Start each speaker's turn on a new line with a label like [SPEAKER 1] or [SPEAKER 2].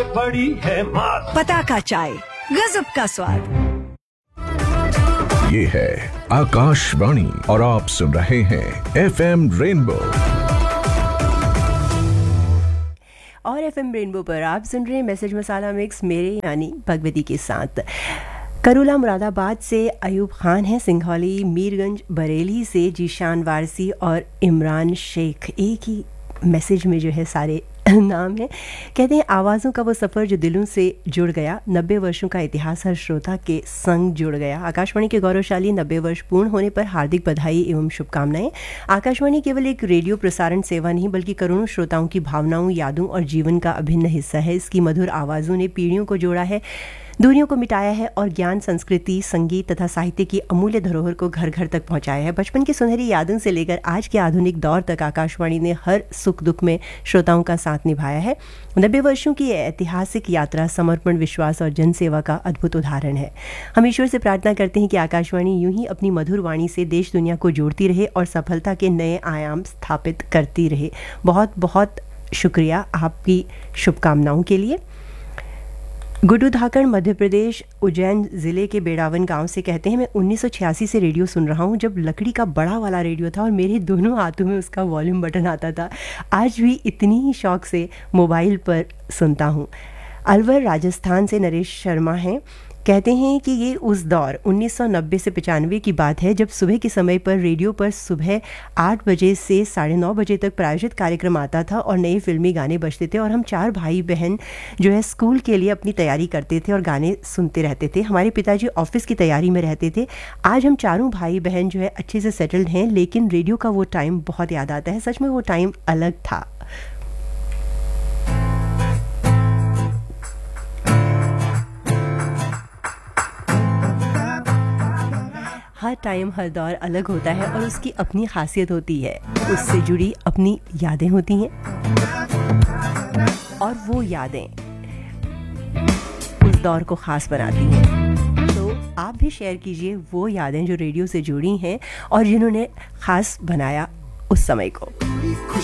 [SPEAKER 1] बड़ी है मात।
[SPEAKER 2] पताका चाय, गजब का स्वाद।
[SPEAKER 3] ये है आकाशवाणी और आप सुन रहे हैं एफएम रेनबो।
[SPEAKER 4] और एफएम रेनबो पर आप सुन रहे हैं मैसेज मसाला मिक्स मेरे यानी भगवती के साथ। करूला मुरादाबाद से अयूब खान है, सिंघौली मीरगंज बरेली से जीशान वारसी और इमरान शेख, एक ही मैसेज में जो है सारे नाम है। कहते हैं आवाज़ों का वो सफ़र जो दिलों से जुड़ गया, 90 वर्षों का इतिहास हर श्रोता के संग जुड़ गया। आकाशवाणी के गौरवशाली 90 वर्ष पूर्ण होने पर हार्दिक बधाई एवं शुभकामनाएं। आकाशवाणी केवल एक रेडियो प्रसारण सेवा नहीं बल्कि करोड़ों श्रोताओं की भावनाओं, यादों और जीवन का अभिन्न हिस्सा है। इसकी मधुर आवाज़ों ने पीढ़ियों को जोड़ा है, दूरियों को मिटाया है और ज्ञान, संस्कृति, संगीत तथा साहित्य की अमूल्य धरोहर को घर घर तक पहुंचाया है। बचपन की सुनहरी यादों से लेकर आज के आधुनिक दौर तक आकाशवाणी ने हर सुख दुख में श्रोताओं का साथ निभाया है। 90 वर्षों की ऐतिहासिक यात्रा समर्पण, विश्वास और जनसेवा का अद्भुत उदाहरण है। हम ईश्वर से प्रार्थना करते हैं कि आकाशवाणी यूं ही अपनी मधुर वाणी से देश दुनिया को जोड़ती रहे और सफलता के नए आयाम स्थापित करती रहे। बहुत बहुत शुक्रिया आपकी शुभकामनाओं के लिए। गुड्डू धाकड़ मध्य प्रदेश उज्जैन ज़िले के बेड़ावन गांव से कहते हैं, मैं 1986 से रेडियो सुन रहा हूं, जब लकड़ी का बड़ा वाला रेडियो था और मेरे दोनों हाथों में उसका वॉल्यूम बटन आता था। आज भी इतनी ही शौक से मोबाइल पर सुनता हूं। अलवर राजस्थान से नरेश शर्मा हैं, कहते हैं कि ये उस दौर 1990 से 95 की बात है जब सुबह के समय पर रेडियो पर सुबह 8 बजे से 9:30 बजे तक प्रायोजित कार्यक्रम आता था और नए फिल्मी गाने बजते थे और हम 4 भाई बहन जो है स्कूल के लिए अपनी तैयारी करते थे और गाने सुनते रहते थे। हमारे पिताजी ऑफिस की तैयारी में रहते थे। आज हम चारों भाई बहन जो है अच्छे से सेटल्ड हैं, लेकिन रेडियो का वो टाइम बहुत याद आता है। सच में वो टाइम अलग था। हर टाइम, हर दौर अलग होता है और उसकी अपनी खासियत होती है, उससे जुड़ी अपनी यादें होती हैं और वो यादें उस दौर को ख़ास बनाती हैं। तो आप भी शेयर कीजिए वो यादें जो रेडियो से जुड़ी हैं और जिन्होंने ख़ास बनाया उस समय को।